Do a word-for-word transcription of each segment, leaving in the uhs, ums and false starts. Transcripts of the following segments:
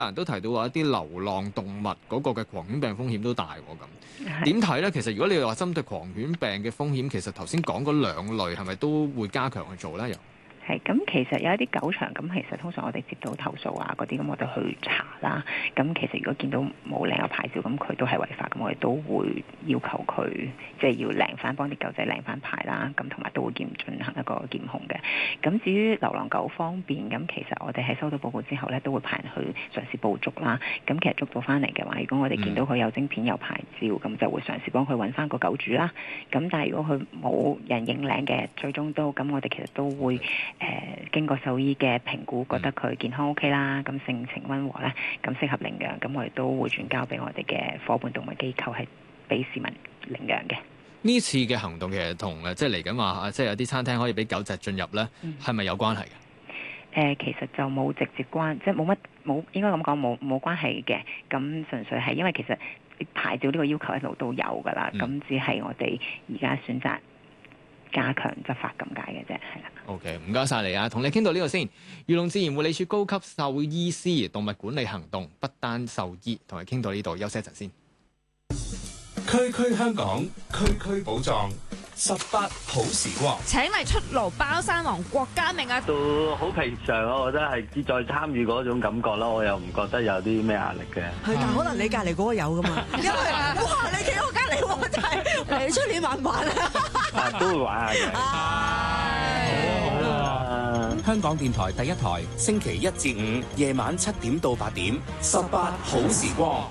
人都提到話一啲流浪動物嗰個嘅狂犬病風險都大喎，咁點睇咧？其實如果你話針對狂犬病嘅風險，其實頭先講嗰兩類係咪都會加強去做咧？又係咁，其實有一啲狗場咁，其實通常我哋接到投訴啊嗰啲，咁我哋去查啦。咁其實如果見到冇領有牌照，咁佢都係違法，咁我哋都會要求佢即係要領翻，幫啲狗仔領翻牌啦。咁同埋都會檢進行一個檢控嘅。咁至於流浪狗方面，咁其實我哋喺收到報告之後咧，都會派人去嘗試捕捉啦。咁其實捉到翻嚟嘅話，如果我哋見到佢有晶片有牌照，咁就會嘗試幫佢揾翻個狗主啦。咁但係如果佢冇人認領嘅，最終都咁，我哋其實都會。誒、呃、經過獸醫嘅評估，覺得佢健康 O K 啦，咁性情溫和咧，咁適合領養，咁我哋都會轉交俾我哋嘅夥伴動物機構，係俾市民領養嘅。 呢次嘅行動其實同誒即係嚟緊話，即係有啲餐廳可以俾狗隻進入咧，係咪有關係嘅？誒、 呃，其實就冇直接關，即係冇乜冇應該咁講冇冇關係嘅。咁純粹係因為其實牌照呢個要求一路都有㗎啦，咁、嗯、只係我哋而家選擇加強執法咁解嘅啫，係啦。 OK， 唔該晒你啊，同你傾到呢度先。漁農自然護理署高級獸醫師動物管理行動不單獸醫，同你傾到呢度，休息一陣先。 區區香港，區區寶藏，十八好時光。 請嚟出爐包山王郭家明啊！ 都好平常啊，我覺得係志在參與嗰種感覺啦，我又唔覺得有啲咩壓力嘅。 係，但可能你隔離嗰個有噶嘛？因為哇，你企我隔離喎，真係你出年玩唔玩啊？ 都會玩下嘅。 好啊！香港電台第一台，星期一至五夜晚七點到八點，十八好時光。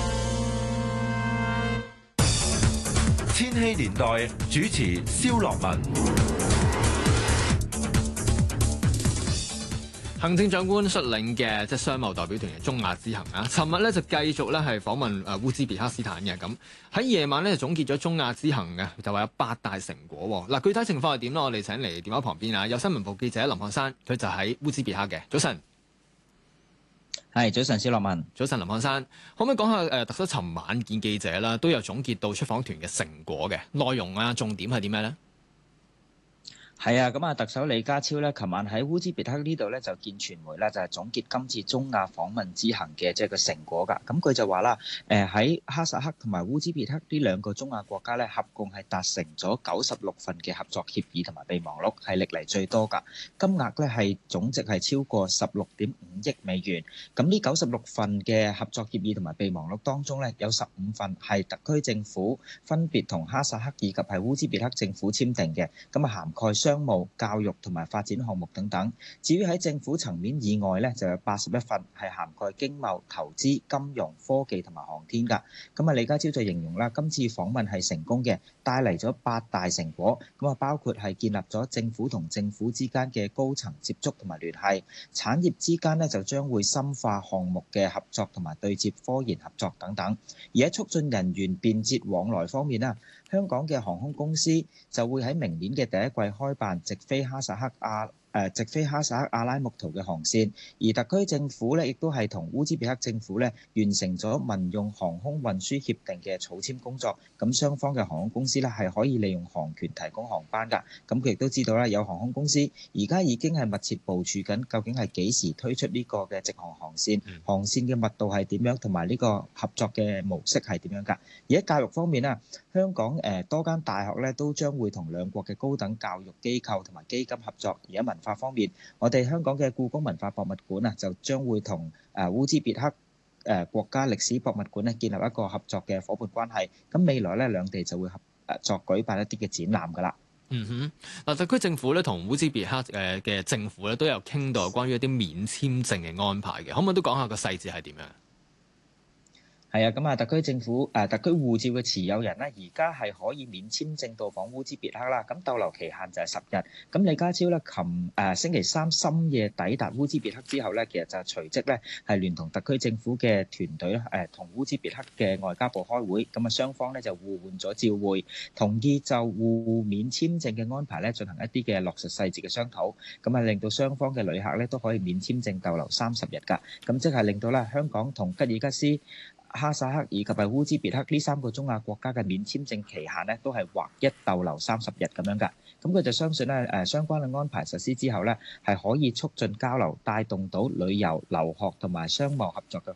千禧年代主持蕭樂文。 行政長官率領嘅即係商貿代表團嘅中亞之行啊，尋日咧就繼續咧係訪問誒烏茲別克斯坦嘅，咁喺夜晚咧就總結咗中亞之行嘅，就話有八大成果。嗱，具體情況係點咧？我哋請嚟電話旁邊啊，有新聞部記者林漢山，佢就喺烏茲別克嘅。早晨， 係早晨，蕭樂文。 早晨，林漢山，可唔可以講下誒特首尋晚見記者啦，都有總結到出訪團嘅成果嘅內容啊，重點係點咩咧？ 係啊，咁啊，特首李家超咧，琴晚喺烏茲別克呢度咧就見傳媒啦，就係、是、總結今次中亞訪問之行嘅即係個成果㗎。咁佢就話啦，誒喺哈薩克同埋烏茲別克呢兩個中亞國家咧，合共係達成咗九十六份嘅合作協議同埋備忘錄，係歷嚟最多㗎。金額咧係總值係超過十六點五億美元。咁呢九十六份嘅合作協議同埋備忘錄當中咧，有十五份係特區政府分別同哈薩克以及係烏茲別克政府簽訂嘅，咁啊涵蓋商務、教育同埋發展項目等等。至於喺政府層面以外咧，就有八十一份係涵蓋經貿、投資、金融、科技同埋航天㗎。咁啊，李家超就形容啦，今次訪問係成功嘅，帶嚟咗八大成果。咁啊，包括係建立咗政府同政府之間嘅高層接觸同埋聯繫，產業之間咧就將會深化項目嘅合作同埋對接科研合作等等。而喺促進人員便捷往來方面啦，香港嘅航空公司就會喺明年嘅第一季開辦直飛哈薩克亞誒直飛哈薩克阿拉木圖嘅航線，而特區政府咧亦都係同烏茲別克政府咧完成咗民用航空運輸協定嘅草簽工作。咁雙方嘅航空公司咧係可以利用航權提供航班㗎。咁佢亦都知道啦，有航空公司而家已經係密切部署緊，究竟係幾時推出呢個嘅直航航線，航線嘅密度係點樣，同埋呢個合作嘅模式係點樣㗎？而喺教育方面啊，香港誒多間大學咧都將會同兩國嘅高等教育機構同埋基金合作。而喺文化方面，我哋香港嘅故宮文化博物館啊，就將會同誒烏茲別克誒國家歷史博物館咧建立一個合作嘅伙伴關係。咁未來咧兩地就會合誒作舉辦一啲嘅展覽㗎啦。 嗯哼，嗱，特區政府咧同烏茲別克誒嘅政府咧都有傾到關於一啲免簽證嘅安排嘅，可唔可以都講下個細節係點樣？ 係啊，咁啊，特區政府誒、呃、特區護照嘅持有人咧，而家係可以免簽證到訪烏茲別克啦。咁逗留期限就係十日。咁李家超咧，琴誒、呃、星期三深夜抵達烏茲別克之後咧，其實就隨即咧係聯同特區政府嘅團隊誒同烏茲別克嘅外交部開會。咁啊，雙方咧就互換咗照會，同意就互免簽證嘅安排咧進行一啲嘅落實細節嘅商討。咁啊，令到雙方嘅旅客咧都可以免簽證逗留三十日㗎。咁即係令到咧香港同吉爾吉斯哈薩克以及係烏茲別克呢三個中亞國家嘅免簽證期限咧，都係劃一逗留三十日咁樣㗎。咁佢就相信咧，誒相關嘅安排實施之後咧，係可以促進交流，帶動到旅遊、留學同埋商貿合作嘅